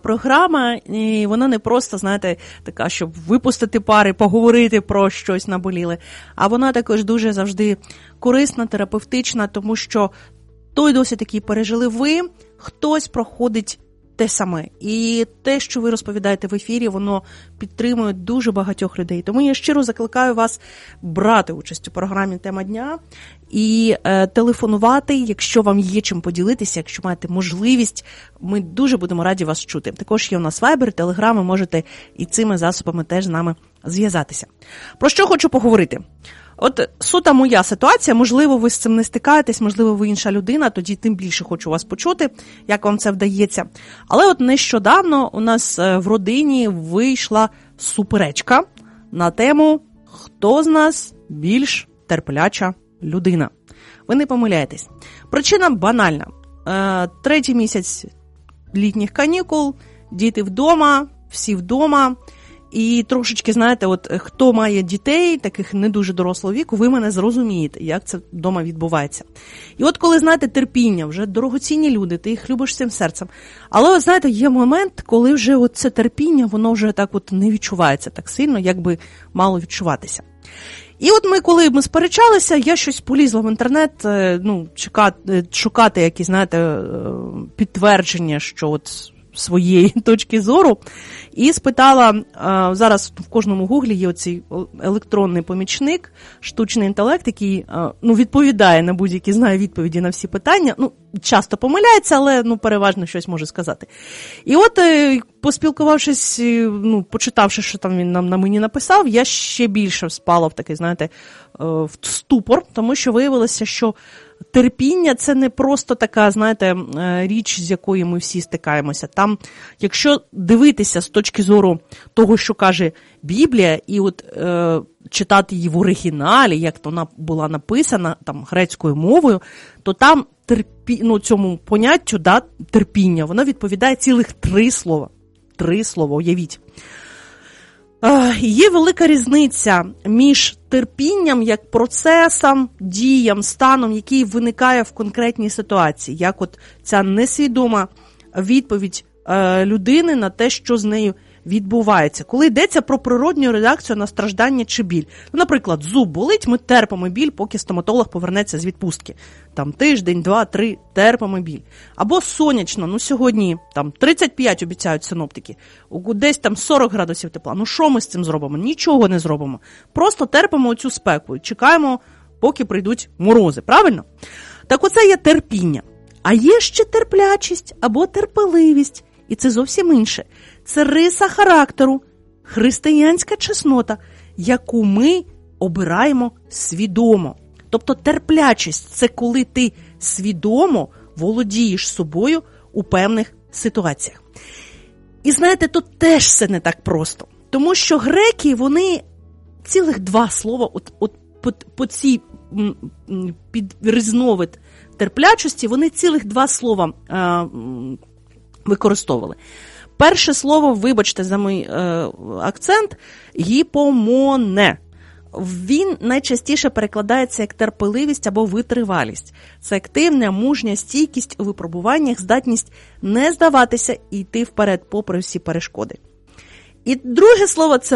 програма, і вона не просто, знаєте, така, щоб випустити пари, поговорити про щось наболіле, а вона також дуже завжди корисна, терапевтична, тому що той досвід, який пережили ви, хтось проходить те саме. І те, що ви розповідаєте в ефірі, воно підтримує дуже багатьох людей. Тому я щиро закликаю вас брати участь у програмі «Тема дня» і телефонувати, якщо вам є чим поділитися, якщо маєте можливість, ми дуже будемо раді вас чути. Також є у нас Viber, Telegram, ви можете і цими засобами теж з нами зв'язатися. Про що хочу поговорити? От суто моя ситуація, можливо, ви з цим не стикаєтесь, можливо, ви інша людина, тоді тим більше хочу вас почути, як вам це вдається. Але от нещодавно у нас в родині вийшла суперечка на тему «Хто з нас більш терпляча людина?». Ви не помиляєтесь. Причина банальна. 3-й місяць літніх канікул, діти вдома, всі вдома. І трошечки, знаєте, от хто має дітей, таких не дуже дорослого віку, ви мене зрозумієте, як це вдома відбувається. І от коли, знаєте, терпіння, вже дорогоцінні люди, ти їх любиш всім серцем. Але, от, знаєте, є момент, коли вже от це терпіння, воно вже так от не відчувається так сильно, як би мало відчуватися. І от коли ми сперечалися, я щось полізла в інтернет, шукати якісь, знаєте, підтвердження, що от своєї точки зору, і спитала, зараз в кожному гуглі є оцей електронний помічник, штучний інтелект, який відповідає на будь-які, знає відповіді на всі питання, часто помиляється, але переважно щось може сказати. І от, поспілкувавшись, почитавши, що там він на мені написав, я ще більше впала в такий, знаєте, в ступор, тому що виявилося, що терпіння – це не просто така, знаєте, річ, з якою ми всі стикаємося. Там, якщо дивитися з точки зору того, що каже Біблія, і от читати її в оригіналі, як вона була написана там грецькою мовою, то там цьому поняттю, терпіння, воно відповідає цілих 3 слова. 3 слова, уявіть. Є велика різниця між терпінням як процесом, діям, станом, який виникає в конкретній ситуації, як от ця несвідома відповідь людини на те, що з нею відбувається. Коли йдеться про природню реакцію на страждання чи біль. Наприклад, зуб болить, ми терпимо біль, поки стоматолог повернеться з відпустки. Там тиждень, 2, 3, терпимо біль. Або сонячно, сьогодні там 35 обіцяють синоптики, десь там 40 градусів тепла. Що ми з цим зробимо? Нічого не зробимо. Просто терпимо оцю спеку, чекаємо, поки прийдуть морози, правильно? Так оце є терпіння. А є ще терплячість або терпеливість, і це зовсім інше. Це риса характеру, християнська чеснота, яку ми обираємо свідомо. Тобто терплячість – це коли ти свідомо володієш собою у певних ситуаціях. І знаєте, тут теж все не так просто. Тому що греки, вони цілих 2 слова по цій підрізновид терплячості, вони цілих 2 слова використовували. Перше слово, вибачте за мій акцент, гіпомоне. Він найчастіше перекладається як терпеливість або витривалість. Це активна, мужня стійкість у випробуваннях, здатність не здаватися і йти вперед попри всі перешкоди. І друге слово – це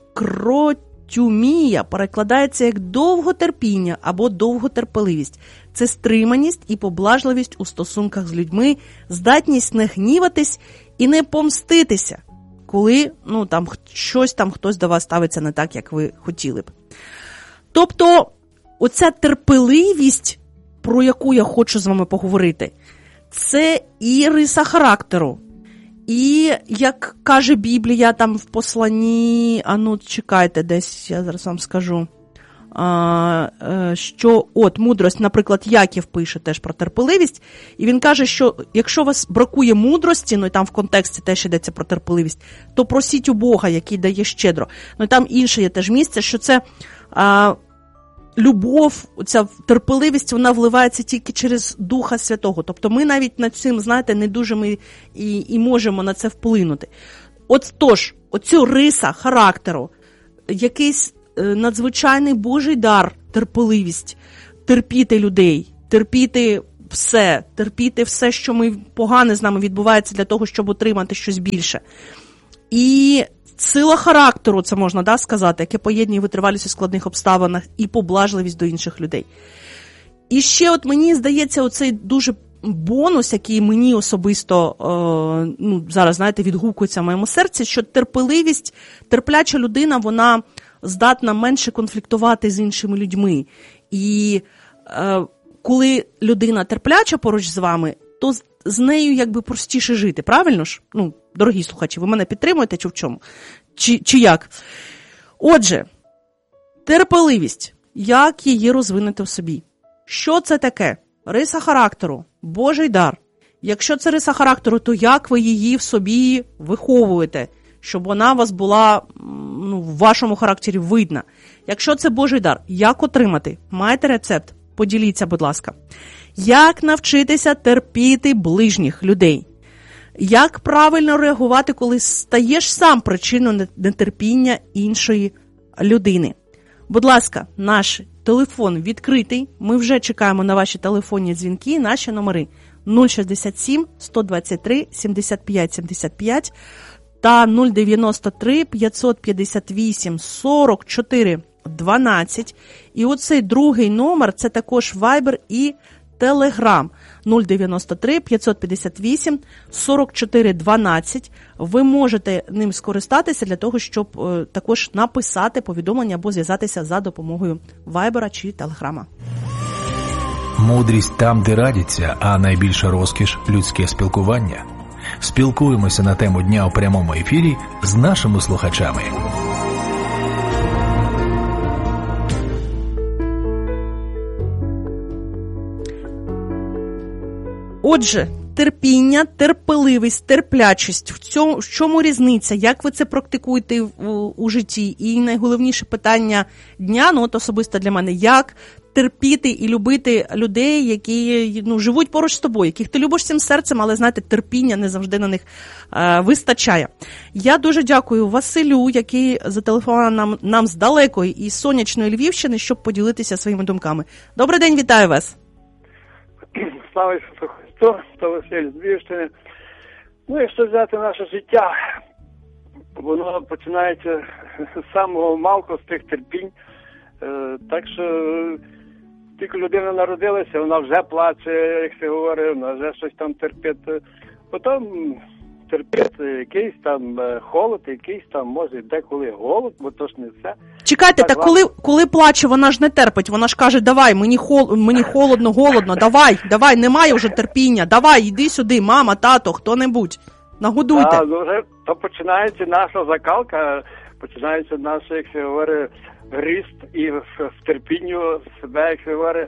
макротюмія, перекладається як довготерпіння або довготерпеливість. Це стриманість і поблажливість у стосунках з людьми, здатність не гніватись і не помститися, коли щось хтось до вас ставиться не так, як ви хотіли б. Тобто, оця терпеливість, про яку я хочу з вами поговорити, це і риса характеру. І, як каже Біблія там в посланні, чекайте, десь я зараз вам скажу, що мудрость, наприклад, Яків пише теж про терпеливість, і він каже, що якщо у вас бракує мудрості, і там в контексті теж йдеться про терпеливість, то просіть у Бога, який дає щедро. І там інше є теж місце, що це любов, ця терпеливість, вона вливається тільки через Духа Святого. Тобто ми навіть над цим, знаєте, не дуже ми і можемо на це вплинути. Оцю риса характеру, якийсь надзвичайний Божий дар, терпеливість, терпіти людей, терпіти все, терпіти все, що погане з нами відбувається для того, щоб отримати щось більше. І сила характеру, це можна сказати, яке поєднує витривалість у складних обставинах і поблажливість до інших людей. І ще от мені здається, оцей дуже бонус, який мені особисто зараз, знаєте, відгукується в моєму серці, що терпеливість, терпляча людина, вона здатна менше конфліктувати з іншими людьми. І коли людина терпляча поруч з вами, то з нею якби простіше жити, правильно ж? Дорогі слухачі, ви мене підтримуєте чи в чому? Чи як? Отже, терпеливість. Як її розвинути в собі? Що це таке? Риса характеру, Божий дар. Якщо це риса характеру, то як ви її в собі виховуєте, щоб вона у вас була в вашому характері видна? Якщо це Божий дар, як отримати? Маєте рецепт? Поділіться, будь ласка. Як навчитися терпіти ближніх людей? Як правильно реагувати, коли стаєш сам причиною нетерпіння іншої людини? Будь ласка, наш телефон відкритий. Ми вже чекаємо на ваші телефонні дзвінки. Наші номери 067 123 75 75 та 093 558 44 12. І оцей другий номер – це також Viber і Telegram 093 558 44 12. Ви можете ним скористатися для того, щоб також написати повідомлення або зв'язатися за допомогою Viber чи Telegram. Мудрість там, де радяться, а найбільша розкіш – людське спілкування. Спілкуємося на тему дня у прямому ефірі з нашими слухачами. Отже, терпіння, терпеливість, терплячість. В чому різниця? Як ви це практикуєте у житті? І найголовніше питання дня, особисто для мене, як терпіти і любити людей, які живуть поруч з тобою, яких ти любиш всім серцем, але, знаєте, терпіння не завжди на них вистачає. Я дуже дякую Василю, який зателефонував нам з далекої і сонячної Львівщини, щоб поділитися своїми думками. Добрий день, вітаю вас. Слава Ісусу Христу, то Василь з Львівщини. Якщо взяти наше життя, воно починається з самого малку, з тих терпінь. Так що тільки людина народилася, вона вже плаче, як се говорить, вона вже щось там терпить. Потім терпить якийсь там холод, якийсь там, може, деколи голод, бо то ж не все. Чекайте, так коли плаче, вона ж не терпить, вона ж каже, давай, мені холодно, голодно, давай, немає вже терпіння, давай, іди сюди, мама, тато, хто-небудь, нагодуйте. Вже то починається наша закалка, починається наш, як се говорить, ріст і в терпінню себе, як се говорить,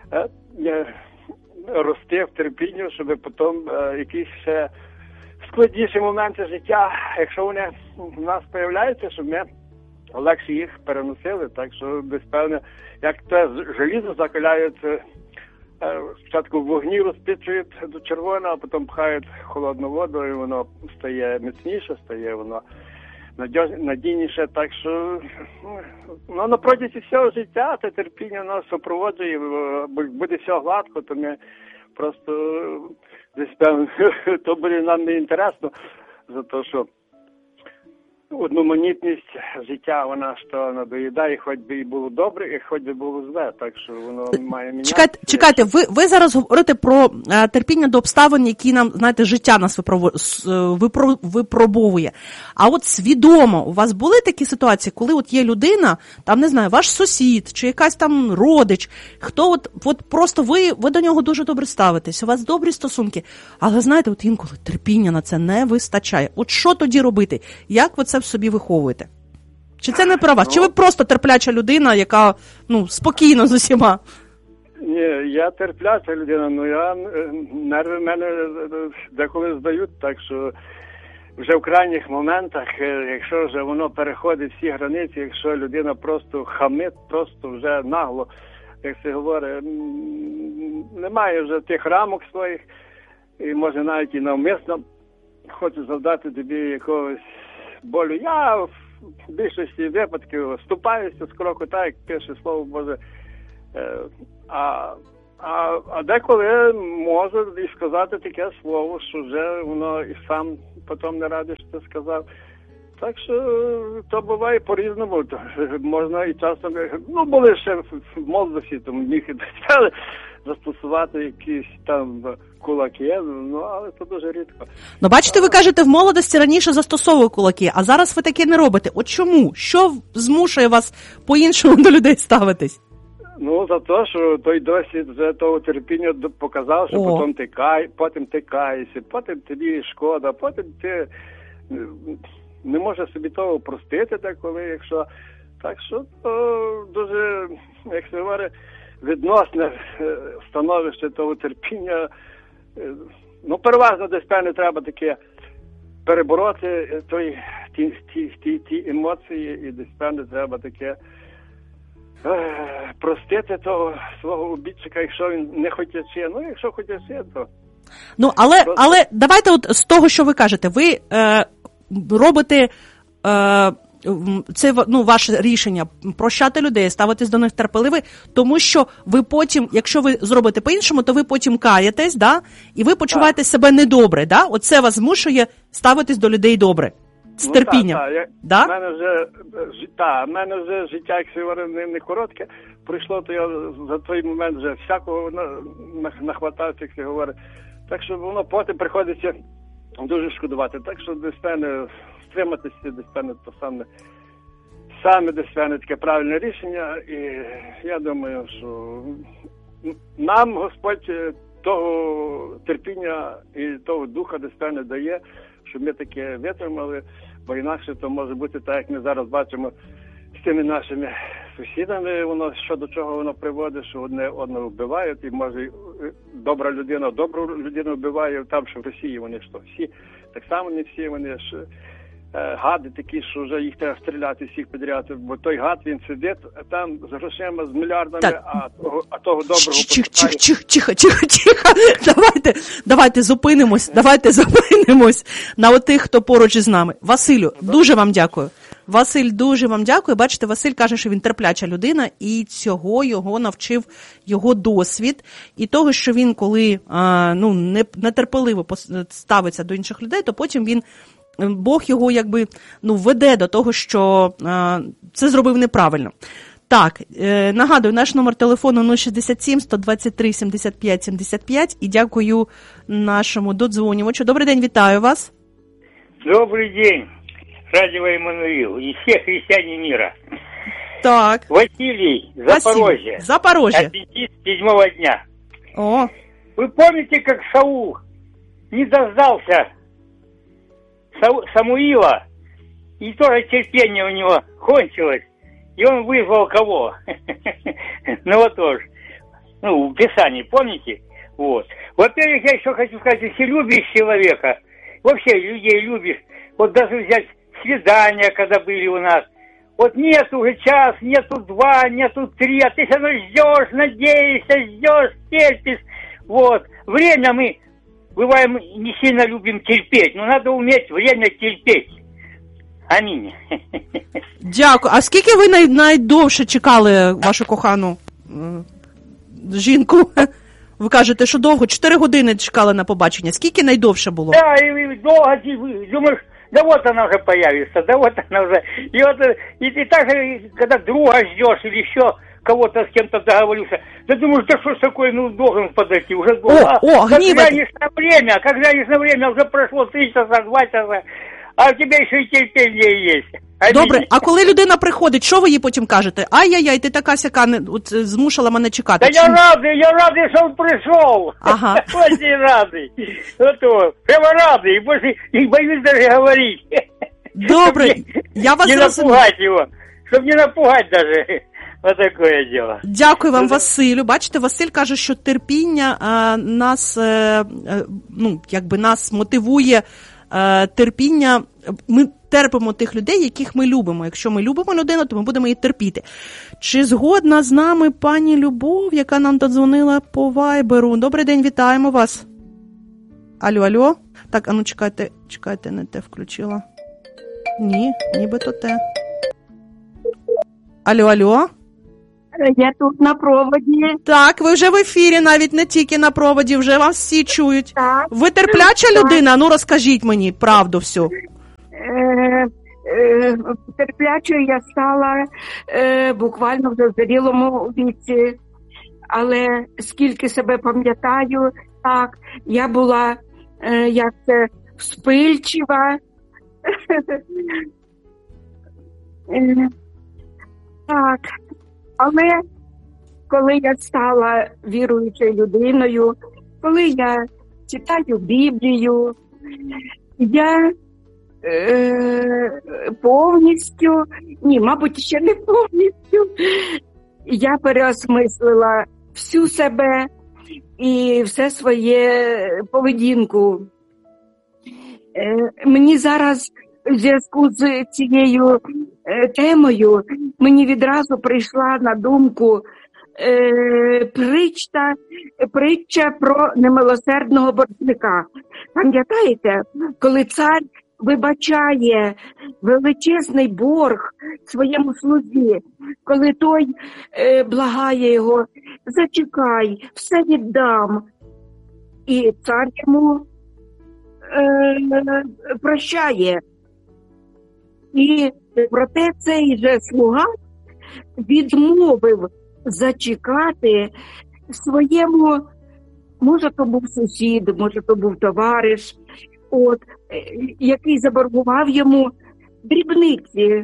рости в терпінню, щоб потім якісь ще складніші моменти життя, якщо вони в нас з'являються, щоб ми легше їх переносили, так що, безпевне, як те желізо закаляють, спочатку в вогні розпічують до червоного, а потім пхають холодну воду, і воно стає міцніше, стає воно надійніше, так що на протязі всього життя це терпіння нас супроводжує, буде все гладко, то ми просто десь певно, то буде нам не інтересно, за те, що одноманітність життя, вона ж то надоїдає, хоч би і було добре, і хоч би було зле, так що воно має мінятися. Чекайте, ви зараз говорите про терпіння до обставин, які нам, знаєте, життя нас випробовує. А от свідомо, у вас були такі ситуації, коли от є людина, там, не знаю, ваш сусід, чи якась там родич, хто от просто ви до нього дуже добре ставитесь, у вас добрі стосунки, але, знаєте, от інколи терпіння на це не вистачає. От що тоді робити? Як ви це в собі виховуєте? Чи це не про вас? Чи ви просто терпляча людина, яка, спокійно з усіма? Ні, я терпляча людина, нерви в мене деколи здають, так що вже в крайніх моментах, якщо вже воно переходить всі границі, якщо людина просто хамить, просто вже нагло, як це говорить, немає вже тих рамок своїх, і може навіть і навмисно хоче завдати тобі якогось болю. Я в більшості випадків вступаюся з кроку, так, як пише Слово Боже. А А деколи можу і сказати таке слово, що вже воно і сам потім не радий, що ти сказав. Так що то буває по-різному. Можна і часом, були ще в молодості, тому міг і десь застосувати якісь там кулаки, але це дуже рідко. Бачите, ви кажете, в молодості раніше застосовували кулаки, а зараз ви таке не робите. От чому? Що змушує вас по-іншому до людей ставитись? За те, що той досвід вже того терпіння показав, що потім ти каєшся, потім тобі шкода, потім ти не можеш собі того простити деколи, якщо. Так що то дуже, як се говорить, відносне становище того терпіння. Переважно десь певне треба таке перебороти ті емоції, і десь певне треба таке простити того свого обідчика, якщо він не хотячи. Якщо хотячи, то... Але давайте от з того, що ви кажете, ви робите... Це ваше рішення прощати людей, ставитись до них терпеливо, тому що ви потім, якщо ви зробите по-іншому, то ви потім каєтесь, да? І ви почуваєте себе недобре, да? Оце вас змушує ставитись до людей добре, з терпінням. Да? В мене вже життя, як говорив, не коротке, прийшло, то я за той момент вже всякого нахватався, як се говорить. Так що воно потім приходиться дуже шкодувати. Так що десь певне стриматися, десь певне то саме десь певне таке правильне рішення. І я думаю, що нам Господь того терпіння і того духа десь певне дає, щоб ми таке витримали, бо інакше то може бути так, як ми зараз бачимо з цими нашими сусідами, воно що до чого воно приводить, що одне вбивають, і може добра людина добру людину вбиває, там що в Росії вони що всі, так само не всі, вони ж гади такі, що вже їх треба стріляти всіх підряд, бо той гад, він сидить там з грошима, з мільярдами, а того доброго Тихо. Давайте зупинимось на отих, хто поруч із нами. Василю, дуже вам дякую. Василь, дуже вам дякую. Бачите, Василь каже, що він терпляча людина, і цього його навчив його досвід. І того, що він, коли нетерпеливо ставиться до інших людей, то потім Бог його веде до того, що це зробив неправильно. Так, нагадую, наш номер телефону 067 123 75 75 і дякую нашому додзвонювачу. Добрий день, вітаю вас. Добрый день, Радио Эммануил и все христиане мира. Так. Василий, Запорожье. Запорожье. Адвентист 7-го дня. О. Вы помните, как Саул не дождался Самуила, и тоже терпение у него кончилось, и он вызвал кого? Тоже. В Писании, помните? Вот. Во-первых, я еще хочу сказать, если любишь человека, вообще людей любишь, вот даже взять свидания, когда были у нас, вот нет уже час, нету два, нету три, а ты все равно ждешь, надеешься, терпишь. Вот. Время мы, бываем, не сильно любим терпеть, но надо уметь время терпеть. Амінь. Дякую. А скільки ви найдовше чекали вашу кохану жінку? Ви кажете, що довго? 4 години чекали на побачення. Скільки найдовше було? Да, и долго думаешь, да вот она уже появится, да вот она уже. И ты так же, когда друга ждешь или еще кого-то с кем-то договорился, ты думаешь, да что ж такое, должен подойти, уже долго. Как глянешь на время, уже прошло 3 часа, 2 часа, а у тебя ще й терпіння є. Добре, а коли людина приходить, що ви їй потім кажете? Ай-яй-яй, ти така сяка, змусила мене чекати. Та я радий, що він прийшов. Ага. Очень радий. Прямо радий, і боюсь даже говорити. Добре, я вас не напугать його, щоб не напугать даже. Вот такое дело. Дякую вам, Василю. Бачите, Василь каже, що терпіння нас мотивує. Терпіння, ми терпимо тих людей, яких ми любимо. Якщо ми любимо людину, то ми будемо її терпіти. Чи згодна з нами пані Любов, яка нам додзвонила по Вайберу? Добрий день, вітаємо вас. Алло. Так, чекайте, не те включила. Ні, нібито те. Алло. Алло. Я тут на проводі. Так, ви вже в ефірі, навіть не тільки на проводі, вже вас всі чують. Так. Ви терпляча людина? Ну, розкажіть мені правду всю. Терплячою я стала буквально в зрілому віці. Але скільки себе пам'ятаю, так, я була, вспильчива. Так, але коли я стала віруючою людиною, коли я читаю Біблію, я повністю, мабуть, ще не повністю, я переосмислила всю себе і все своє поведінку. Мені зараз в зв'язку з цією темою, мені відразу прийшла на думку притча про немилосердного боржника. Пам'ятаєте, коли цар вибачає величезний борг своєму слузі, коли той благає його: зачекай, все віддам. І цар йому прощає. І проте цей же слуга відмовив зачекати своєму, може то був сусід, може то був товариш, який заборгував йому дрібниці.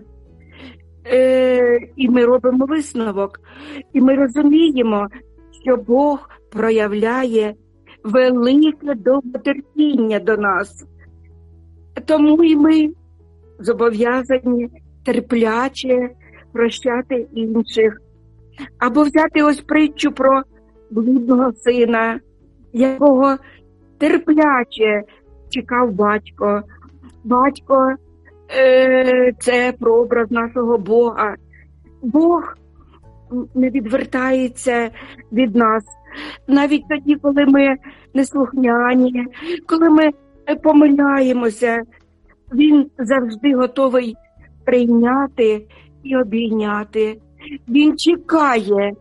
І ми робимо висновок. І ми розуміємо, що Бог проявляє велике довготерпіння до нас. Тому і ми зобов'язані терпляче прощати інших. Або взяти ось притчу про блудного сина, якого терпляче чекав батько. Батько – це прообраз нашого Бога. Бог не відвертається від нас. Навіть тоді, коли ми неслухняні, коли ми помиляємося, Він завжди готовий прийняти і обійняти. Він чекає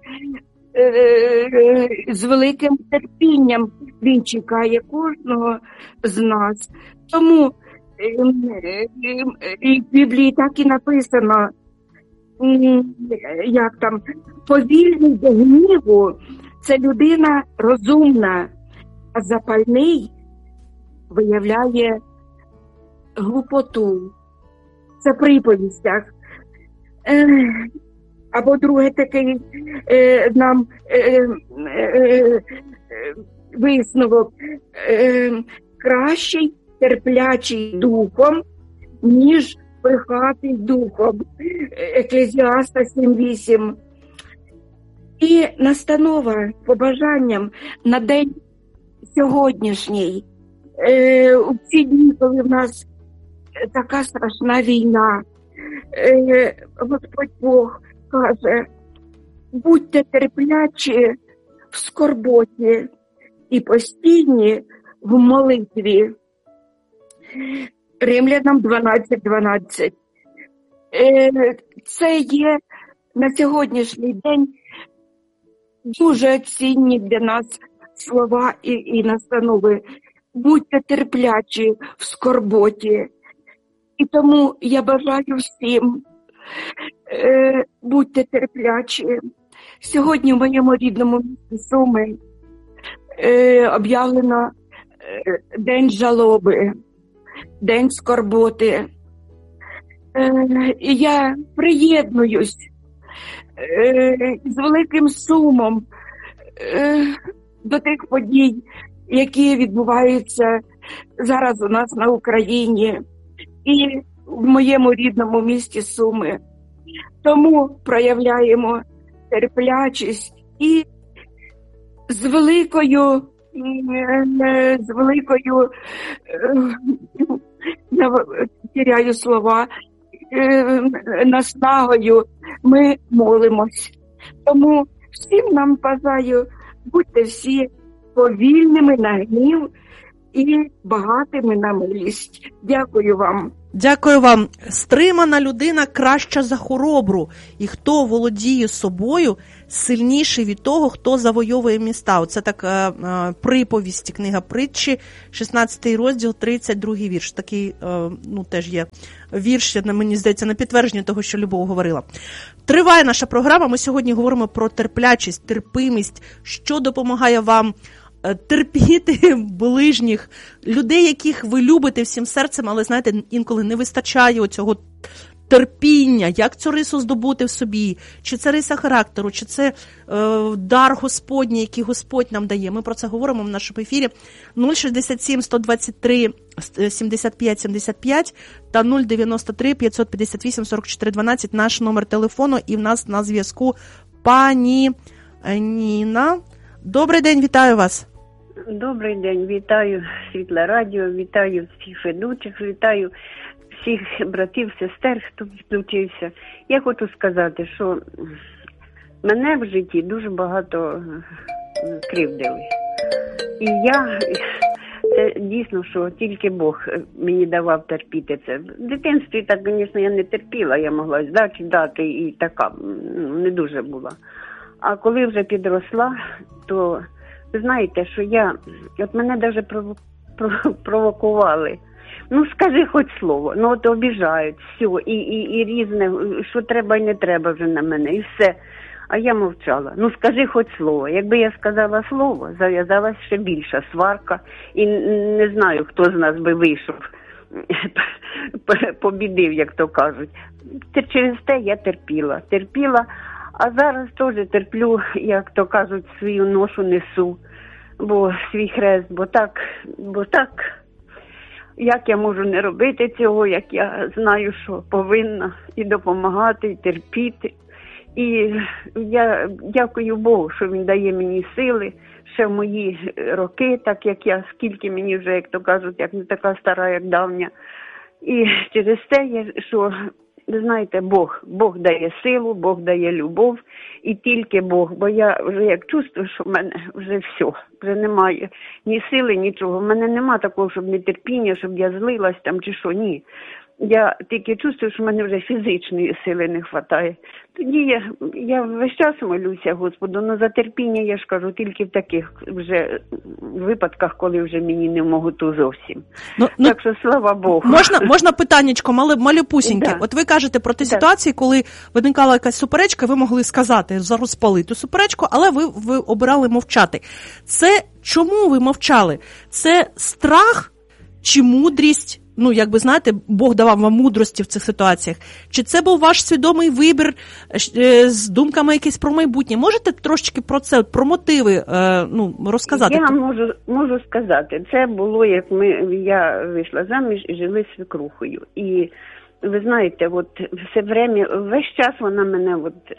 з великим терпінням. Він чекає кожного з нас. Тому в Біблії так і написано, повільний до гніву – це людина розумна, а запальний виявляє глупоту. Це в приповістях. Або друге такий нам висновок. Кращий терплячий духом, ніж пихатий духом. Еклезіаста 7:8. І настанова побажанням на день сьогоднішній. У ці дні, коли в нас така страшна війна, Господь Бог каже: будьте терплячі в скорботі і постійні в молитві. Римлянам 12:12. Це є на сьогоднішній день дуже цінні для нас слова і настанови. Будьте терплячі в скорботі. І тому я бажаю всім, будьте терплячі. Сьогодні в моєму рідному місті Суми об'явлено День жалоби, День скорботи. І я приєднуюсь з великим сумом до тих подій, які відбуваються зараз у нас на Україні і в моєму рідному місті Суми. Тому проявляємо терплячість і з великою я теряю слова, наснагою ми молимось. Тому всім нам бажаю, будьте всі повільними на гнів і багатими на милість. Дякую вам. Дякую вам. Стримана людина краща за хоробру. І хто володіє собою, сильніший від того, хто завойовує міста. Оце так приповісті, книга притчі, 16 розділ, 32 вірш. Такий, теж є вірш, мені здається, на підтвердження того, що Любов говорила. Триває наша програма. Ми сьогодні говоримо про терплячість, терпимість, що допомагає вам терпіти ближніх, людей, яких ви любите всім серцем, але, знаєте, інколи не вистачає оцього терпіння, як цю рису здобути в собі, чи це риса характеру, чи це дар Господній, який Господь нам дає. Ми про це говоримо в нашому ефірі. 067 123 75 75 та 093 558 44 12 наш номер телефону, і в нас на зв'язку пані Ніна. Добрий день, вітаю вас. Добрий день, вітаю Світле Радіо, вітаю всіх ведучих, вітаю всіх братів, сестер, хто підключився. Я хочу сказати, що мене в житті дуже багато кривдили. І це дійсно, що тільки Бог мені давав терпіти це. В дитинстві, так, звісно, я не терпіла, я могла здачі дати і така, не дуже була. А коли вже підросла, то ви знаєте, що от мене навіть провокували. Ну, скажи хоч слово, от обіжають, все, і різне, що треба і не треба вже на мене, і все. А я мовчала. Ну, скажи хоч слово. Якби я сказала слово, зав'язалась ще більша сварка, і не знаю, хто з нас би вийшов, побідив, як то кажуть. Через те я терпіла. А зараз теж терплю, як то кажуть, свою ношу несу, бо свій хрест, бо так, як я можу не робити цього, як я знаю, що повинна і допомагати, і терпіти. І я дякую Богу, що він дає мені сили ще в мої роки, так як скільки мені вже, як то кажуть, як не така стара, як давня. І через те, що... Ви знаєте, Бог дає силу, Бог дає любов, і тільки Бог, бо я вже як чувствую, що в мене вже все, вже немає ні сили, нічого, в мене нема такого, щоб нетерпіння, щоб я злилась там чи що, ні. Я тільки чувствую, що в мене вже фізичної сили не вистачає. Тоді я весь час молюся Господу, але за терпіння, я ж кажу, тільки в таких вже випадках, коли вже мені не можу зовсім. Так що слава Богу. Можна питаннячко, малюпусіньке. Да. От ви кажете про ті ситуації, коли виникала якась суперечка, ви могли сказати за розпалиту суперечку, але ви обирали мовчати. Це чому ви мовчали? Це страх чи мудрість? Ну, якби, знаєте, Бог давав вам мудрості в цих ситуаціях. Чи це був ваш свідомий вибір з думками якісь про майбутнє? Можете трошечки про це, про мотиви розказати? Я можу сказати. Це було, як я вийшла заміж і жили з свекрухою. І ви знаєте, все время, весь час вона мене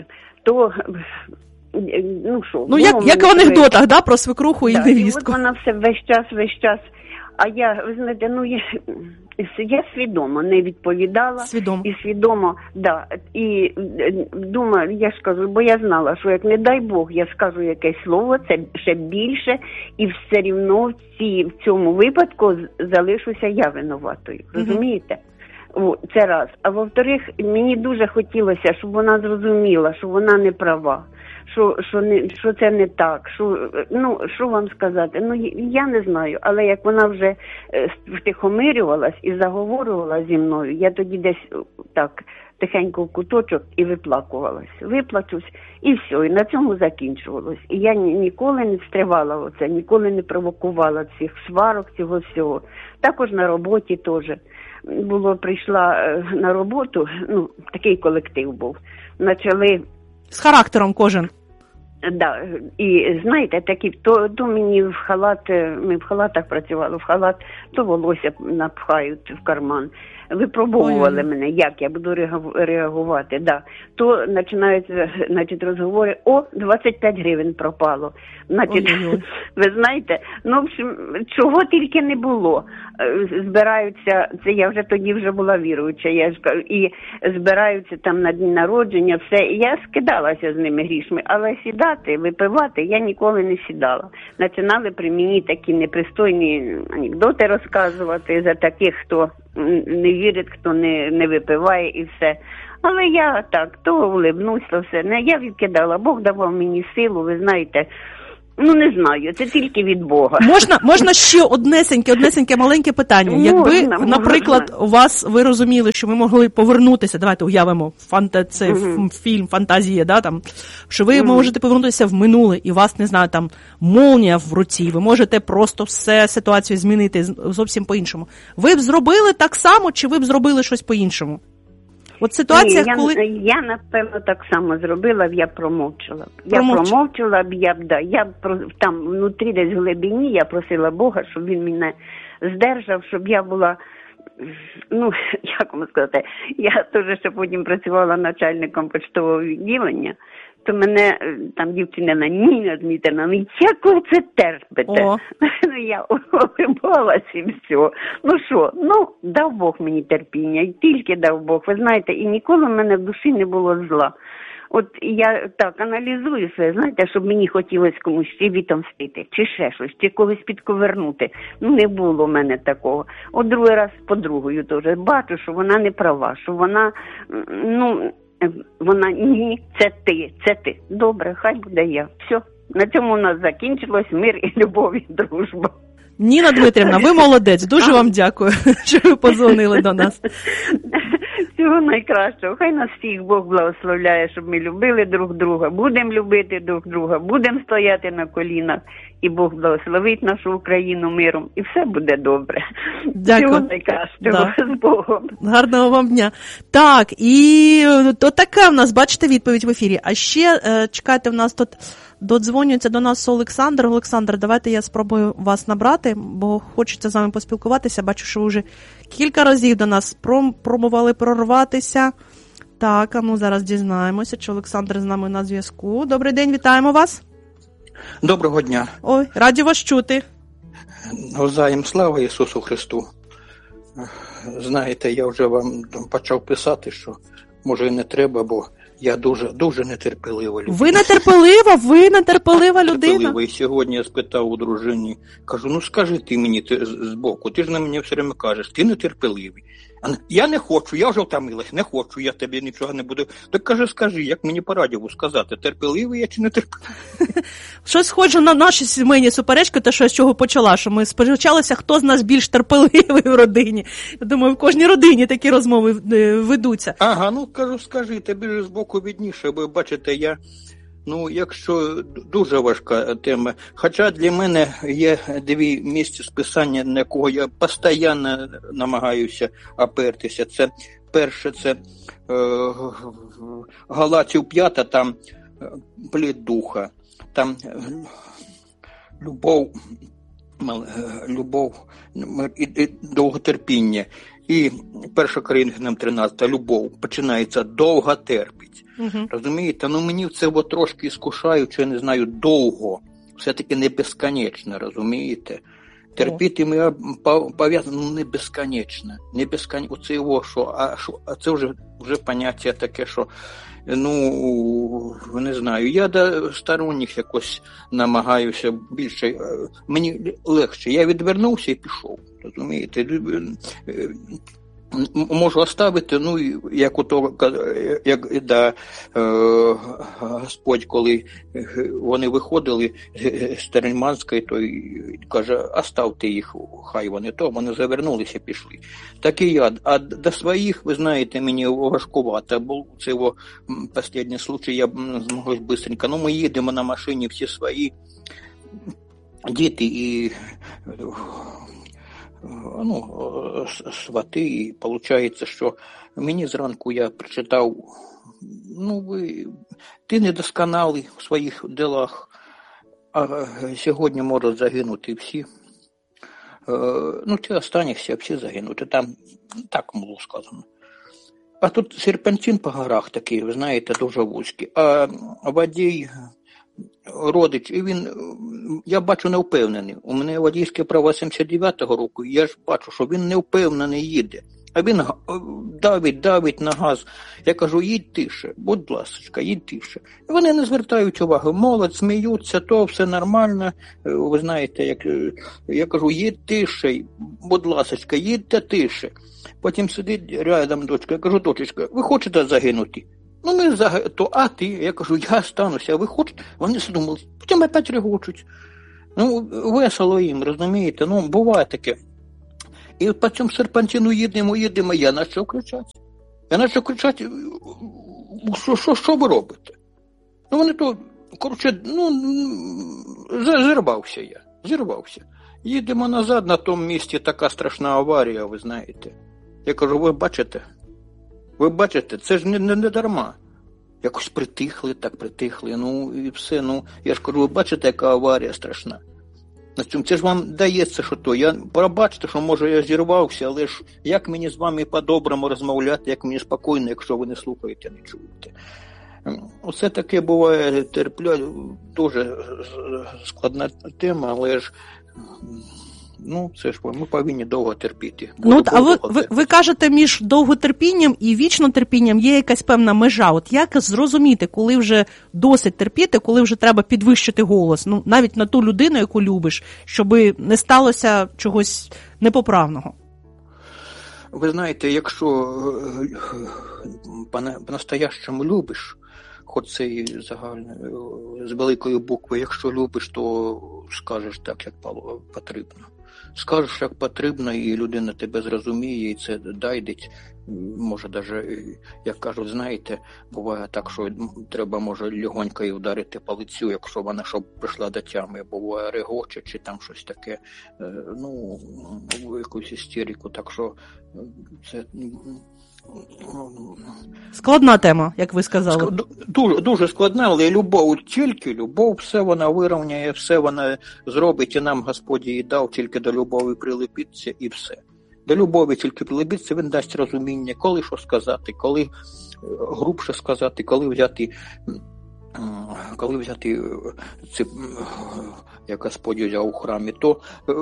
як в анекдотах, да, про свекруху і невістку. І от вона все весь час. А я, ви знаєте, я свідомо не відповідала. І свідомо, да. І думаю, я ж кажу, бо я знала, що як не дай Бог, я скажу якесь слово, це ще більше, і все рівно в цьому випадку залишуся я винуватою. Розумієте? Це раз. А во-вторых, мені дуже хотілося, щоб вона зрозуміла, що вона не права. Що це не так, що вам сказати, я не знаю, але як вона вже втихомирювалась і заговорювала зі мною, я тоді десь так тихенько в куточок і виплачусь, і все, і на цьому закінчувалось. І я ніколи не стривала оце, ніколи не провокувала цих сварок, цього всього. Також на роботі теж. Прийшла на роботу, такий колектив був, почали... З характером кожен. Да, і знаєте, такі, то мені в халат, ми в халатах працювали, в халат, то волосся напхають в карман. Випробовували мене, як я буду реагувати, да. То починаються, розговори, 25 гривень пропало. Ви знаєте, в общем, чого тільки не було. Збираються, це я вже тоді була віруюча, і збираються там на день народження, все. І я скидалася з ними грішми, але сідати, випивати я ніколи не сідала. Починали при мені такі непристойні анекдоти розказувати за таких, хто не вірить, хто не випиває і все. Але я так, то улибнусь, то все. Не, я відкидала. Бог давав мені силу, ви знаєте. Ну, не знаю, це тільки від Бога. Можна ще однесеньке маленьке питання. Якби, наприклад, у вас, ви розуміли, що ви могли повернутися, давайте уявимо, це фільм, фантазія, да, там, що ви можете повернутися в минуле, і у вас, не знаю, там, молнія в руці, ви можете просто все ситуацію змінити зовсім по-іншому. Ви б зробили так само, чи ви б зробили щось по-іншому? От ситуація, коли... Я, напевно, так само зробила б, я промовчала. Я там внутрі десь в глибині я просила Бога, щоб він мене здержав, щоб я була, ну, як вам сказати, я теж ще потім працювала начальником почтового відділення, то мене там дівчина Ніна Дмитрівна, ну як ви це терпите? Ну я улибалась і все. Ну що, дав Бог мені терпіння, і тільки дав Бог, ви знаєте, і ніколи в мене в душі не було зла. От я так аналізую все, знаєте, щоб мені хотілося комусь чи відомстити, чи ще щось, чи когось підковернути. Ну не було в мене такого. От другий раз з подругою теж бачу, що вона не права, що вона, вона, ні, це ти. Добре, хай буде я. Все. На цьому у нас закінчилось мир і любов і дружба. Ніна Дмитрівна, ви молодець. Дуже вам дякую, що ви подзвонили до нас. Всього найкращого. Хай нас всіх Бог благословляє, щоб ми любили друг друга. Будемо любити друг друга, будемо стояти на колінах. І Бог благословить нашу Україну миром. І все буде добре. Дякую. Всього найкращого. З Богом. Гарного вам дня. Так, і то така в нас, бачите, відповідь в ефірі. А ще, чекайте, в нас тут додзвонюється до нас Олександр. Олександр, давайте я спробую вас набрати, бо хочеться з вами поспілкуватися. Бачу, що ви вже кілька разів до нас пробували прорватися. Так, а ну зараз дізнаємося, чи Олександр з нами на зв'язку. Добрий день, вітаємо вас. Доброго дня. Ой, раді вас чути. Навзаєм слава Ісусу Христу. Знаєте, я вже вам почав писати, що може і не треба, бо я дуже нетерпелива людина. Ви нетерпелива людина? І сьогодні я спитав у дружині, кажу, ну скажи ти мені збоку, ти ж на мене все время кажеш, ти нетерпеливий. Я не хочу, я вже втомилась, не хочу, я тобі нічого не буду. Так скажи, як мені по радіо сказати, терпеливий я чи не терпеливий? Щось схоже на наші сімейні суперечки, те, що я з чого почала, що ми сперечалися, хто з нас більш терпеливий в родині. Я думаю, в кожній родині такі розмови ведуться. Ага, ну кажу, скажи, тобі ж збоку відніше, бо бачите, я... Ну, якщо дуже важка тема, хоча для мене є дві місця списання, на кого я постійно намагаюся опертися. Це перше, це Галатів 5, там плід духа, там любов і довготерпіння. І 1 Коринфянам 13, любов починається довго терпить. Розумієте? Ну мені це трошки іскушаючи, я не знаю, довго. Все-таки не безконечно, розумієте? Терпіти ми пов'язано не безконечно. Не безконечно. Оце його, а це вже поняття таке, що не знаю, я до сторонніх якось намагаюся більше, мені легше. Я відвернувся і пішов, розумієте? Можу оставити, як Господь, коли вони виходили з Теренманської, то каже, оставте їх, хай вони завернулися, пішли. Так і я, а до своїх, ви знаєте, мені важкувато, був це останній случай, я змогла бистренько, ми їдемо на машині, всі свої, діти і... свати, і виходить, що мені зранку я прочитав, ти недосконалий в своїх ділах, а сьогодні можуть загинути всі. Ті останніх всі загинути, там так було сказано. А тут серпантин по горах такий, ви знаєте, дуже вузький, а водій, родич, і він, я бачу, не впевнений. У мене водійське право 79-го року, і я ж бачу, що він не впевнений їде. А він давить на газ. Я кажу, їдь тише, будь ласочка, їдь тише. І вони не звертають уваги, молодь, сміються, то все нормально. Ви знаєте, як я кажу, їдь тише, будь ласочка, їдьте тише. Потім сидить рядом дочка, я кажу, дочечка, ви хочете загинути? Ну, то, а ти? Я кажу, я стануся, а ви хочете? Вони задумали, потім опять регочуть. Ну, весело їм, розумієте, ну, буває таке. І по цьому серпантину їдемо, я почав кричати. Що ви робите? Ну, вони то, коротше, зірвався. Їдемо назад, на тому місці така страшна аварія, ви знаєте. Я кажу, ви бачите, це ж не дарма. Якось притихли, ну і все, ну, я ж кажу, ви бачите, яка аварія страшна. Це ж вам дається, що то. Я пробачте, що, може, я зірвався, але ж як мені з вами по-доброму розмовляти, як мені спокійно, якщо ви не слухаєте, не чуєте. Оце таке буває, дуже складна тема, але ж, ну, це ж ми повинні довго терпіти. А ви кажете, між довготерпінням і вічнотерпінням є якась певна межа. От як зрозуміти, коли вже досить терпіти, коли вже треба підвищити голос, ну, навіть на ту людину, яку любиш, щоб не сталося чогось непоправного? Ви знаєте, якщо по-настоящому любиш, хоч це і загально, з великої букви, якщо любиш, то скажеш так, як потрібно. Скажеш, як потрібно, і людина тебе зрозуміє, і це дайдить. Може, навіть, як кажуть, знаєте, буває так, що треба, може, легонько її вдарити по лицю, якщо вона щоб прийшла до тями, буває регоче, чи там щось таке, ну, якусь істерику, так що це... Складна тема, як ви сказали. Дуже складна, але тільки любов, все вона вирівняє, все вона зробить, і нам Господь її дав, тільки до любові прилепіться і все. До любові тільки прилепіться, він дасть розуміння, коли що сказати, коли грубше сказати, коли взяти це, як Господь взяв у храмі, то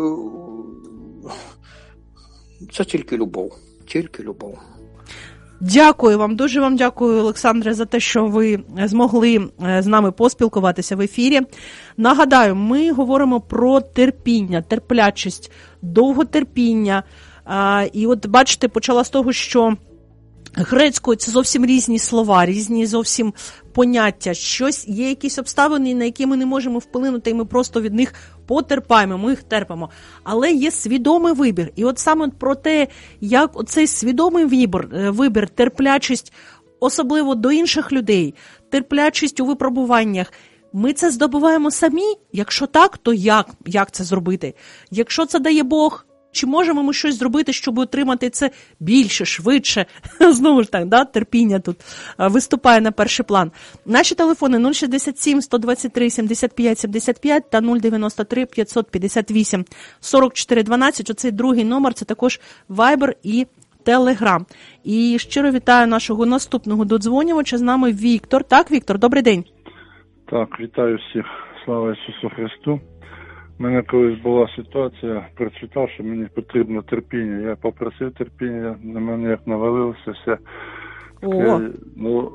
це тільки любов. Дякую вам, дуже вам дякую, Олександре, за те, що ви змогли з нами поспілкуватися в ефірі. Нагадаю, ми говоримо про терпіння, терплячість, довготерпіння. І от, бачите, почала з того, що грецькою це зовсім різні слова, різні зовсім поняття. Є якісь обставини, на які ми не можемо вплинути, і ми просто від них потерпаємо, ми їх терпимо. Але є свідомий вибір. І от саме про те, як оцей свідомий вибір, терплячість, особливо до інших людей, терплячість у випробуваннях, ми це здобуваємо самі? Якщо так, то як це зробити? Якщо це дає Бог, чи можемо ми щось зробити, щоб отримати це більше, швидше? Знову ж так, да? Терпіння тут виступає на перший план. Наші телефони 067 123 75 75 та 093 558 44 12. Оцей другий номер, це також Viber і Telegram. І щиро вітаю нашого наступного додзвонювача. З нами Віктор. Так, Віктор, добрий день. Так, вітаю всіх. Слава Ісусу Христу. У мене колись була ситуація, прочитав, що мені потрібно терпіння. Я попросив терпіння, на мене як навалилося все. Ну,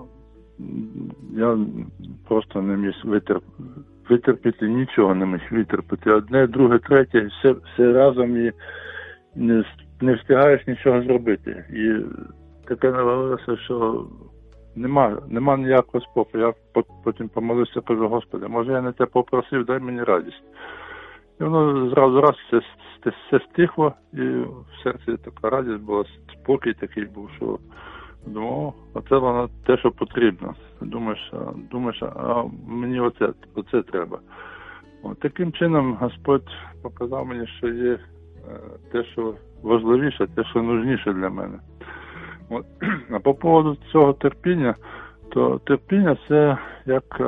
я просто не міг витерпіти, нічого не міг витерпіти. Одне, друге, третє, все разом і не встигаєш нічого зробити. І таке навалилося, що нема ніякого спокою. Я потім помолився, кажу, Господи, може я не те попросив, дай мені радість. І воно зразу все стихло, і в серці така радість була, спокій такий був, що думав, оце воно те, що потрібно. Думаєш, а мені оце треба. От таким чином Господь показав мені, що є те, що важливіше, те, що нужніше для мене. От. А по поводу цього терпіння, то терпіння це як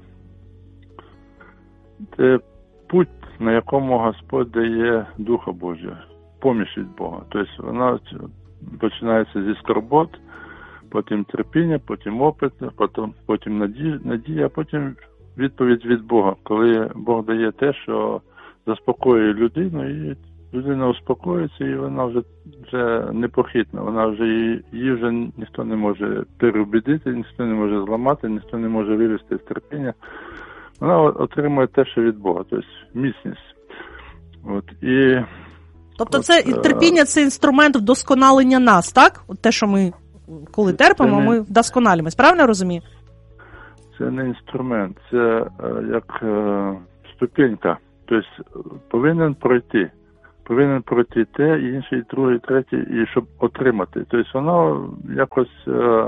це путь, на якому Господь дає Духа Божого, поміч від Бога. Тобто вона починається зі скорбот, потім терпіння, потім опит, потім надія, а потім відповідь від Бога, коли Бог дає те, що заспокоює людину і людина успокоїться, і вона вже непохитна. Вона вже її вже ніхто не може переубедити, ніхто не може зламати, ніхто не може вивести з терпіння. Вона отримує те, що від Бога, тобто міцність. Тобто це терпіння – це інструмент вдосконалення нас, так? От те, що ми, коли терпимо, ми вдосконалюємось. Правильно я розумію? Це не інструмент, це як ступенька. Тобто повинен пройти те, інший, другий, третій, і щоб отримати. Тобто воно якось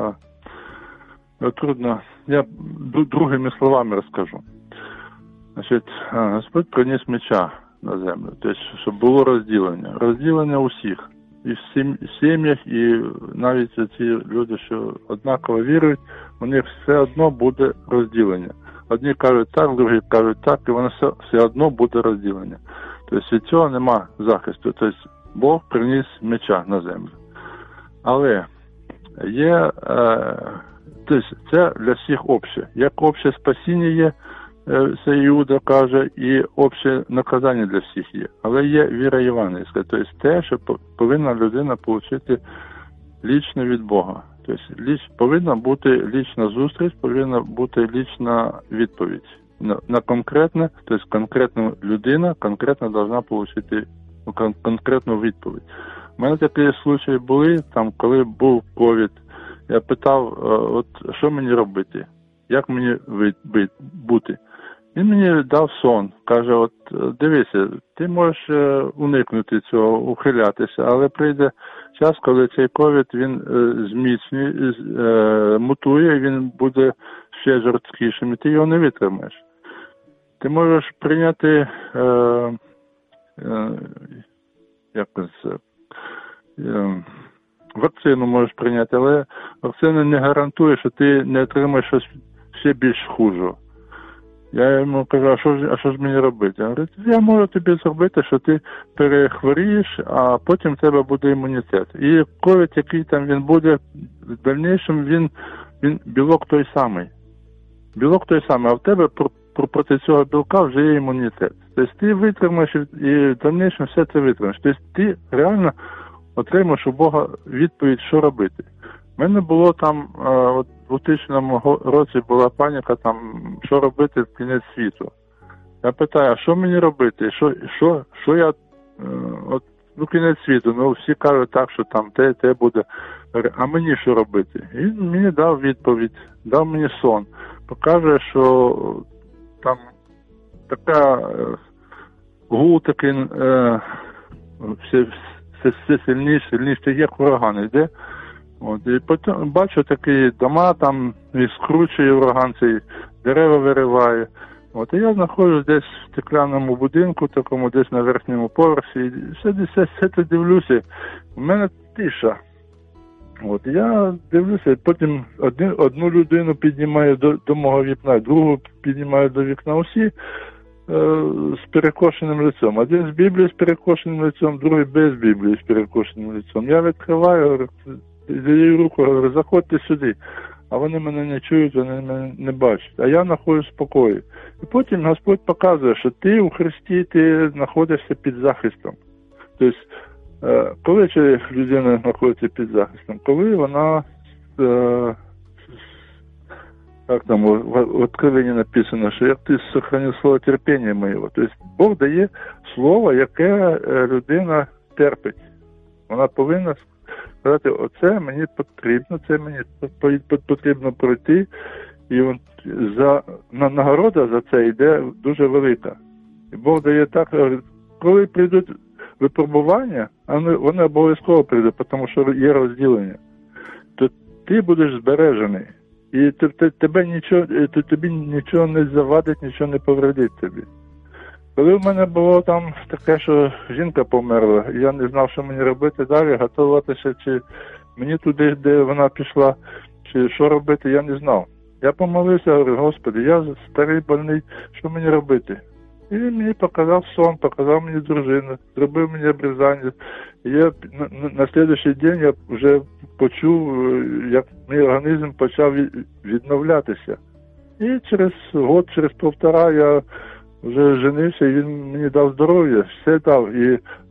трудно. Я другими словами розкажу. Значить, Господь приніс меча на землю, тобто, щоб було розділення. Розділення усіх. І в сім'ях, і навіть ці люди, що однаково вірують, у них все одно буде розділення. Одні кажуть так, другі кажуть так, і воно все одно буде розділення. Тобто від цього нема захисту. Тобто Бог приніс меча на землю. Але є, тобто це для всіх обще. Як обще спасіння є, це Іуда каже, і обще наказання для всіх є. Але є віра євангельська, тобто те, що повинна людина отримати лічно від Бога. Тобто повинна бути лічна зустріч, повинна бути лічна відповідь. На конкретне, тобто конкретна людина конкретно повинна отримати конкретну відповідь. У мене такі случаї були, там, коли був ковід, я питав, от що мені робити, як мені бути. Він мені дав сон, каже, от дивися, ти можеш уникнути цього, ухилятися, але прийде час, коли цей ковід, він зміцнює, мутує, він буде ще жорсткішим, і ти його не витримаєш. Ти можеш прийняти вакцину можеш прийняти, але вакцина не гарантує, що ти не отримаєш щось ще більш хуже. Я йому кажу, а що ж мені робити? Я говорю, я можу тобі зробити, що ти перехворієш, а потім в тебе буде імунітет. І ковід, який там він буде, в дальнішому він білок той самий. Білок той самий, а в тебе проти цього білка вже є імунітет. Тобто ти витримаєш і в дальнішому все це витримаєш. Тобто ти реально отримаєш у Бога відповідь, що робити. У мене було там, от у 2000 році була паніка, там, що робити в кінець світу. Я питаю, а що мені робити? Що я, от, кінець світу, всі кажуть так, що там те буде, а мені що робити? І він мені дав відповідь, дав мені сон. Покаже, що там така гул такий, все сильніше, як ураган йде. От, і потім бачу такі дома, там і скручує ураган, цей дерева вириває. От, і я знаходжусь десь в стеклянному будинку, такому десь на верхньому поверсі, і все це дивлюся. У мене тиша. От, я дивлюся, потім одну людину піднімаю до мого вікна, другу піднімаю до вікна, усі з перекошеним лицем. Один з Біблії з перекошеним лицем, другий без Біблії з перекошеним лицем. Я відкриваю, говорю, даю руку, говорю, заходьте сюди. А вони мене не чують, вони мене не бачать. А я знаходжусь в спокої. І потім Господь показує, що ти у Христі, ти знаходишся під захистом. Тобто, коли людина знаходиться під захистом? Коли вона, як там в Откровенні написано, що як ти сохранив слово терпіння моєго. Тобто, Бог дає слово, яке людина терпить. Вона повинна сказати, оце мені потрібно, це мені потрібно пройти. І нагорода за це йде дуже велика. І Бог дає так, коли прийдуть випробування, вони обов'язково прийдуть, тому що є розділення, то ти будеш збережений. І тобі нічого не завадить, нічого не повредить тобі. Коли в мене було там таке, що жінка померла, я не знав, що мені робити далі, готуватися, чи мені туди, де вона пішла, чи що робити, я не знав. Я помолився, говорю, Господи, я старий, больний, що мені робити? І він мені показав сон, показав мені дружину, зробив мені обрізання. І я на наступний день я вже почув, як мій організм почав відновлятися. І через год, через півтора я вже женився, і він мені дав здоров'я, все дав. І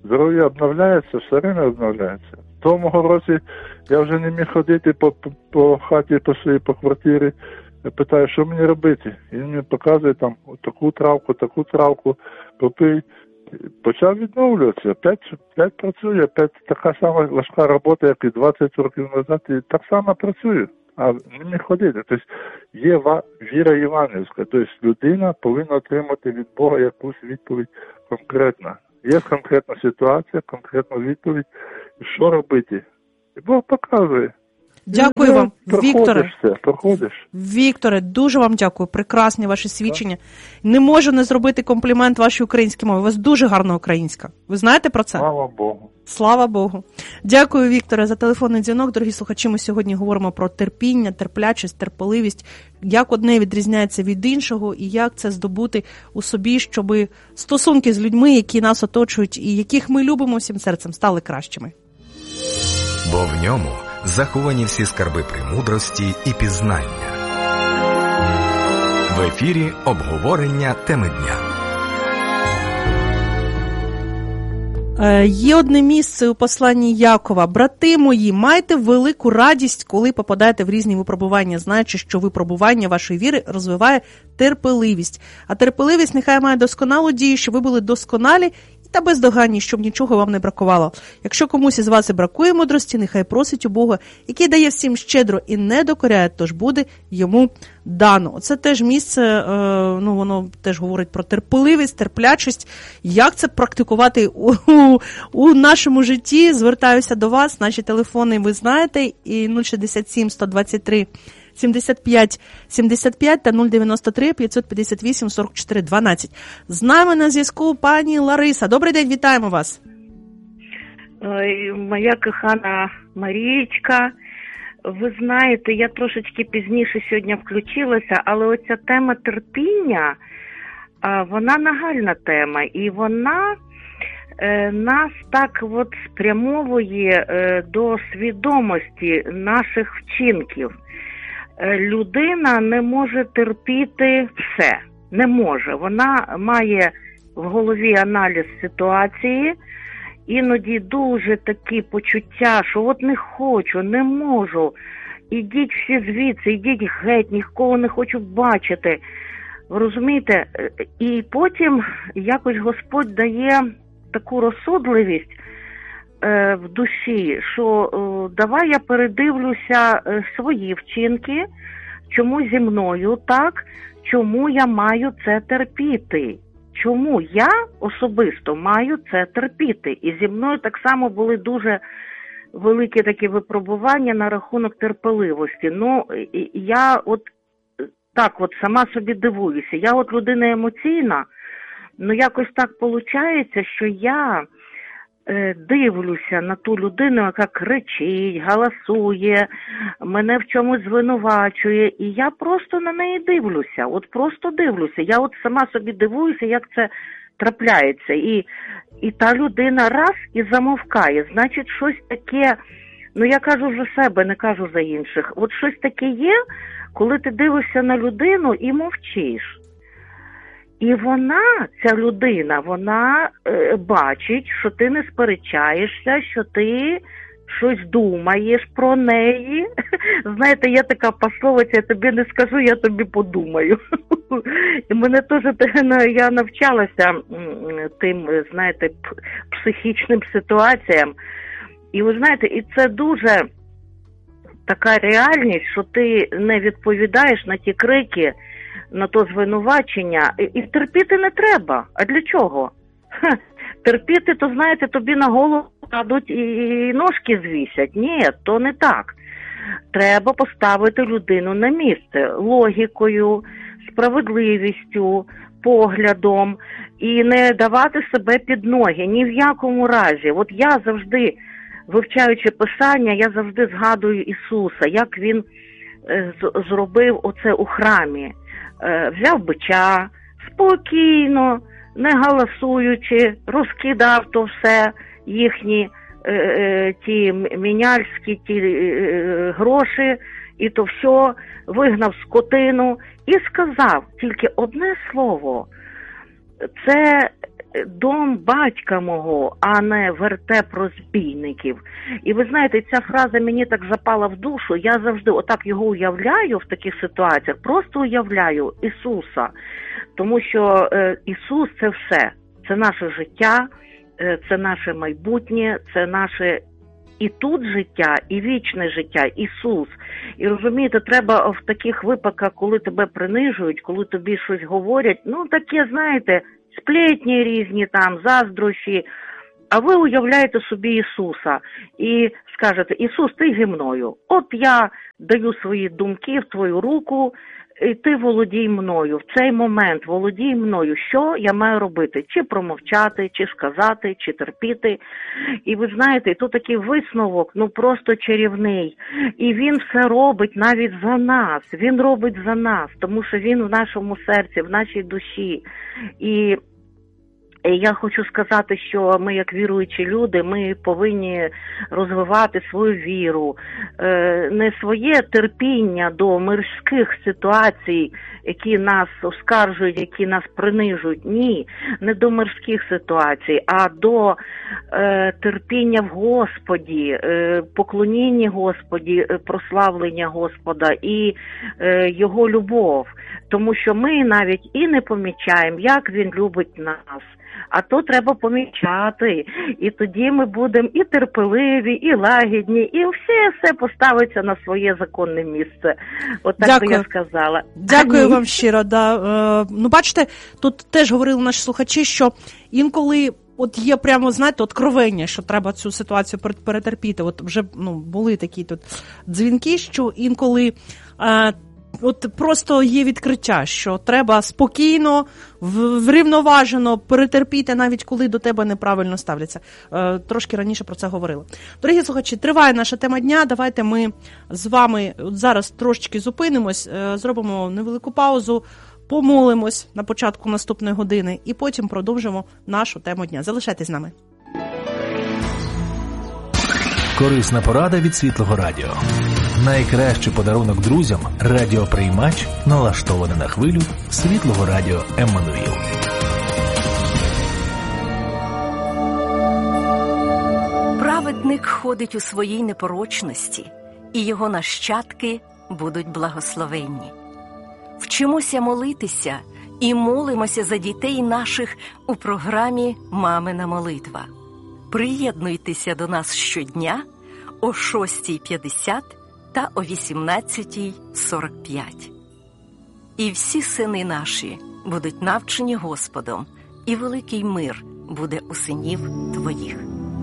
Здоров'я обновляється, все время обновляється. В тому році я вже не міг ходити по хаті, по квартирі. Я питаю, що мені робити? І він мені показує там таку травку, попий. Почав відновлюватися. Опять працюю, опять така сама важка робота, як і 20 років назад, і так само працюю. А не міг ходити. Тобто є віра євангельська. Тобто людина повинна отримати від Бога якусь відповідь конкретна. Є конкретна ситуація, конкретна відповідь. І що робити? І Бог показує. Дякую вам, Вікторе. Проходиш. Вікторе, дуже вам дякую. Прекрасні ваші свідчення. Не можу не зробити комплімент вашій українській мові. У вас дуже гарна українська. Ви знаєте про це? Слава Богу. Слава Богу. Дякую, Вікторе, за телефонний дзвінок. Дорогі слухачі, ми сьогодні говоримо про терпіння, терплячість, терпеливість, як одне відрізняється від іншого і як це здобути у собі, щоб стосунки з людьми, які нас оточують і яких ми любимо всім серцем, стали кращими. Бо в ньому заховані всі скарби премудрості і пізнання. В ефірі обговорення теми дня. Є одне місце у посланні Якова. Брати мої, майте велику радість, коли попадаєте в різні випробування, знаючи, що випробування вашої віри розвиває терпеливість. А терпеливість нехай має досконалу дію, щоб ви були досконалі та бездоганні, щоб нічого вам не бракувало. Якщо комусь із вас і бракує мудрості, нехай просить у Бога, який дає всім щедро і не докоряє, тож буде йому дано. Це теж місце, воно теж говорить про терпеливість, терплячість. Як це практикувати у нашому житті? Звертаюся до вас. Наші телефони ви знаєте, і 067 123 75 75 та 093 558 44 12. З нами на зв'язку пані Лариса. Добрий день, вітаємо вас. Моя кохана Марієчка, ви знаєте, я трошечки пізніше сьогодні включилася, але оця тема терпіння, вона нагальна тема, і вона нас так от спрямовує до свідомості наших вчинків. Людина не може терпіти все, не може. Вона має в голові аналіз ситуації, іноді дуже такі почуття, що от не хочу, не можу, ідіть всі звідси, ідіть геть, нікого не хочу бачити. Ви розумієте? І потім якось Господь дає таку розсудливість в душі, що давай я передивлюся свої вчинки, чому зі мною так, чому я маю це терпіти, чому я особисто маю це терпіти. І зі мною так само були дуже великі такі випробування на рахунок терпеливості. Я от так от сама собі дивуюся. Я от людина емоційна, якось так виходить, що я дивлюся на ту людину, яка кричить, галасує, мене в чомусь звинувачує, і я просто на неї дивлюся, от просто дивлюся. Я от сама собі дивуюся, як це трапляється. І та людина раз і замовкає. Значить, щось таке, я кажу за себе, не кажу за інших. От щось таке є, коли ти дивишся на людину і мовчиш. І ця людина, вона бачить, що ти не сперечаєшся, що ти щось думаєш про неї. Знаєте, є така пословиця, я тобі не скажу, я тобі подумаю. І мене теж, я навчалася тим, знаєте, психічним ситуаціям. І ви знаєте, і це дуже така реальність, що ти не відповідаєш на ті крики, на то звинувачення, і терпіти не треба. А для чого? Терпіти, то, знаєте, тобі на голову кладуть і ножки звісять. Ні, то не так. Треба поставити людину на місце логікою, справедливістю, поглядом і не давати себе під ноги. Ні в якому разі. От я завжди, вивчаючи Писання, я завжди згадую Ісуса, як Він зробив оце у храмі. Взяв бича, спокійно, не галасуючи, розкидав то все, їхні ті міняльські гроші, і то все, вигнав скотину і сказав тільки одне слово. Це дом батька мого, а не вертеп розбійників. І ви знаєте, ця фраза мені так запала в душу, я завжди отак його уявляю в таких ситуаціях, просто уявляю Ісуса, тому що Ісус – це все, це наше життя, це наше майбутнє, це наше і тут життя, і вічне життя, Ісус. І розумієте, треба в таких випадках, коли тебе принижують, коли тобі щось говорять, ну таке, знаєте, сплетні різні там, заздрощі, а ви уявляєте собі Ісуса і скажете: Ісус, ти йди мною, от я даю свої думки в твою руку, і ти володій мною, в цей момент володій мною, що я маю робити, чи промовчати, чи сказати, чи терпіти. І ви знаєте, тут такий висновок, ну просто чарівний. І він все робить навіть за нас, він робить за нас, тому що він в нашому серці, в нашій душі. І я хочу сказати, що ми, як віруючі люди, ми повинні розвивати свою віру, не своє терпіння до мирських ситуацій, які нас оскаржують, які нас принижують. Ні, не до мирських ситуацій, а до терпіння в Господі, поклоніння Господі, прославлення Господа і Його любов. Тому що ми навіть і не помічаємо, як Він любить нас. А то треба помічати, і тоді ми будемо і терпеливі, і лагідні, і все поставиться на своє законне місце. От так би я сказала. Дякую вам щиро. Да. Ну, бачите, тут теж говорили наші слухачі, що інколи от є прямо, знаєте, откровення, що треба цю ситуацію перетерпіти. От вже були такі тут дзвінки, що інколи от просто є відкриття, що треба спокійно, врівноважено перетерпіти, навіть коли до тебе неправильно ставляться. Трошки раніше про це говорили. Дорогі слухачі, триває наша тема дня. Давайте ми з вами зараз трошечки зупинимось, зробимо невелику паузу, помолимось на початку наступної години і потім продовжимо нашу тему дня. Залишайтесь з нами. Корисна порада від Світлого Радіо. Найкращий подарунок друзям – радіоприймач, налаштований на хвилю Світлого Радіо Еммануїл. Праведник ходить у своїй непорочності, і його нащадки будуть благословенні. Вчимося молитися і молимося за дітей наших у програмі «Мамина молитва». Приєднуйтеся до нас щодня о 6:50 та о 18:45. І всі сини наші будуть навчені Господом, і великий мир буде у синів твоїх.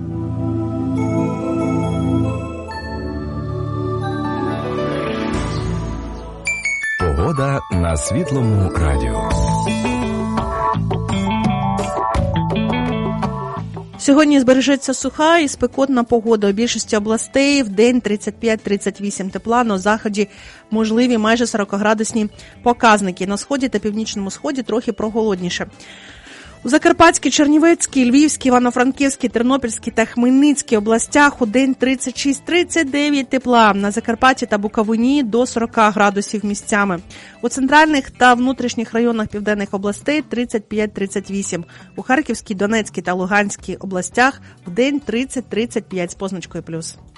Погода на Світлому радіо. Сьогодні збережеться суха і спекотна погода у більшості областей. В день 35-38 тепла, на заході можливі майже 40-градусні показники. На сході та північному сході трохи прохолодніше. У Закарпатській, Чернівецькій, Львівській, Івано-Франківській, Тернопільській та Хмельницькій областях у день 36-39 тепла, на Закарпатті та Буковині до 40 градусів місцями. У центральних та внутрішніх районах південних областей 35-38. У Харківській, Донецькій та Луганській областях в день 30-35 з позначкою плюс.